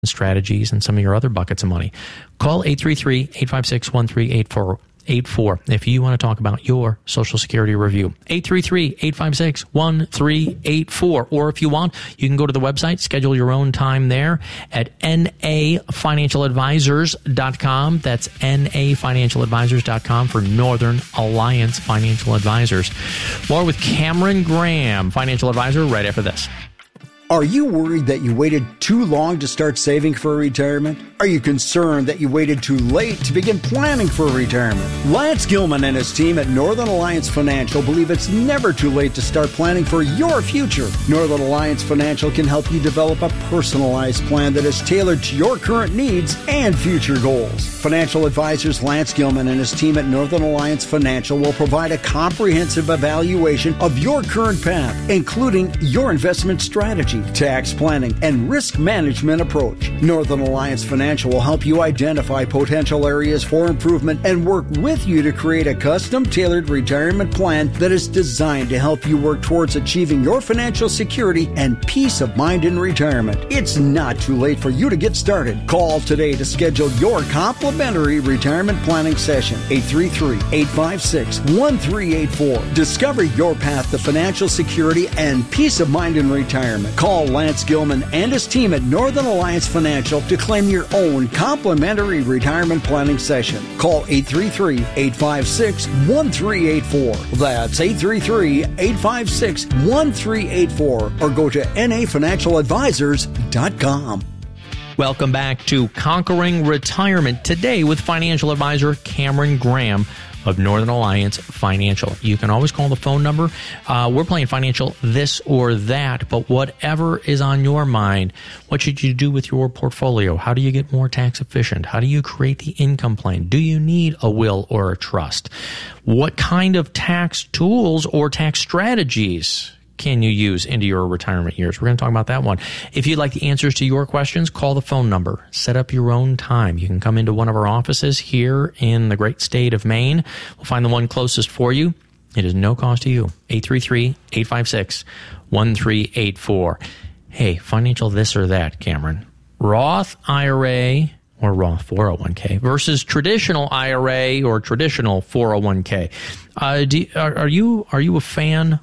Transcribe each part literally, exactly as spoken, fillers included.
strategies and some of your other buckets of money. Call eight three three, eight five six, one three eight four. eight four if you want to talk about your Social Security review. eight three three, eight five six, one three eight four. Or if you want, you can go to the website, schedule your own time there at N A financial advisors dot com. That's N A financial advisors dot com for Northern Alliance Financial Advisors. More with Cameron Graham, financial advisor, right after this. Are you worried that you waited too long to start saving for retirement? Are you concerned that you waited too late to begin planning for retirement? Lance Gilman and his team at Northern Alliance Financial believe it's never too late to start planning for your future. Northern Alliance Financial can help you develop a personalized plan that is tailored to your current needs and future goals. Financial advisors Lance Gilman and his team at Northern Alliance Financial will provide a comprehensive evaluation of your current path, including your investment strategy, tax planning, and risk management approach. Northern Alliance Financial will help you identify potential areas for improvement and work with you to create a custom-tailored retirement plan that is designed to help you work towards achieving your financial security and peace of mind in retirement. It's not too late for you to get started. Call today to schedule your complimentary retirement planning session. eight three three, eight five six, one three eight four. Discover your path to financial security and peace of mind in retirement. Call Lance Gilman and his team at Northern Alliance Financial to claim your own complimentary retirement planning session. Call eight three three, eight five six, one three eight four. That's eight three three, eight five six, one three eight four or go to N A financial advisors dot com. Welcome back to Conquering Retirement today with financial advisor Cameron Graham of Northern Alliance Financial. You can always call the phone number. Uh, we're playing financial this or that, but whatever is on your mind, what should you do with your portfolio? How do you get more tax efficient? How do you create the income plan? Do you need a will or a trust? What kind of tax tools or tax strategies can you use into your retirement years? We're going to talk about that one. If you'd like the answers to your questions, call the phone number. Set up your own time. You can come into one of our offices here in the great state of Maine. We'll find the one closest for you. It is no cost to you. eight three three, eight five six, one three eight four. Hey, financial this or that, Cameron. Roth I R A or Roth four oh one k versus traditional I R A or traditional four oh one k. Uh, do, are, are you are you a fan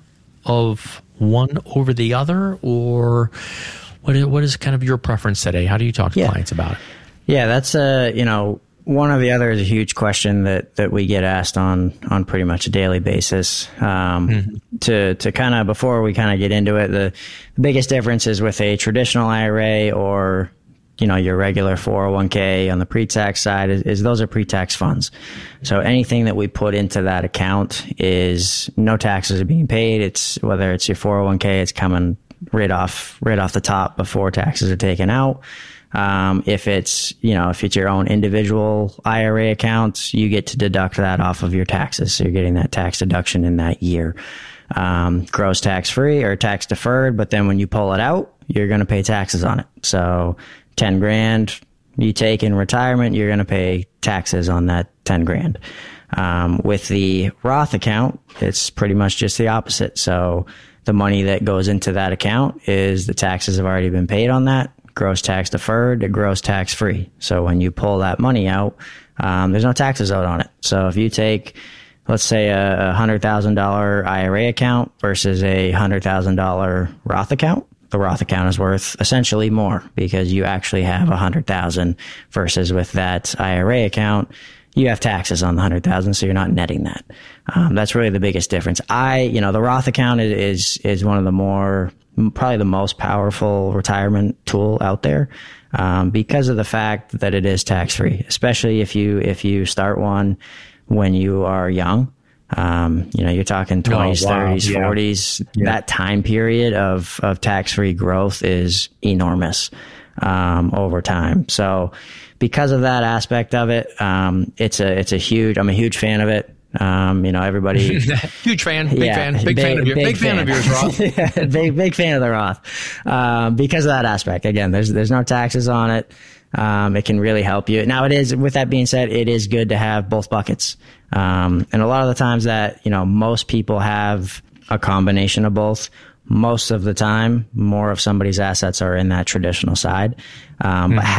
of one over the other, or what is, what is kind of your preference today? How do you talk to yeah. clients about it? Yeah, that's a, you know, one or the other is a huge question that, that we get asked on, on pretty much a daily basis. Um, mm-hmm. To, to kind of, before we kind of get into it, the, the biggest difference is with a traditional I R A or, you know, your regular four oh one k on the pre-tax side is, is those are pre-tax funds. So anything that we put into that account is no taxes are being paid. It's whether it's your four oh one k, it's coming right off, right off the top before taxes are taken out. Um, if it's, you know, if it's your own individual I R A accounts, you get to deduct that off of your taxes. So you're getting that tax deduction in that year. Um, gross tax free or tax deferred, but then when you pull it out, you're going to pay taxes on it. So ten grand you take in retirement, you're going to pay taxes on that ten grand. Um, with the Roth account, it's pretty much just the opposite. So the money that goes into that account is the taxes have already been paid on that, gross tax deferred to gross tax free. So when you pull that money out, um, there's no taxes owed on it. So if you take, let's say a one hundred thousand dollars I R A account versus a one hundred thousand dollars Roth account, the Roth account is worth essentially more because you actually have one hundred thousand dollars versus with that I R A account, you have taxes on the one hundred thousand dollars, so you're not netting that. Um, that's really the biggest difference. I, you know, the Roth account is, is, is one of the more, probably the most powerful retirement tool out there, um, because of the fact that it is tax free, especially if you, if you start one when you are young. Um, you know, you're talking twenties, oh, wow. thirties, yeah. forties. Yeah. That time period of, of tax-free growth is enormous, um, over time. So because of that aspect of it, um, it's a, it's a huge, I'm a huge fan of it. Um, you know, everybody. Huge fan, big yeah, fan, big, big fan of yours, big, big fan. fan of yours, Roth. yeah, big, big fan of the Roth. Um, because of that aspect. Again, there's, there's no taxes on it. Um, it can really help you. Now it is, with that being said, it is good to have both buckets. Um, and a lot of the times that, you know, most people have a combination of both. most of the time, more of somebody's assets are in that traditional side. Um, mm-hmm. But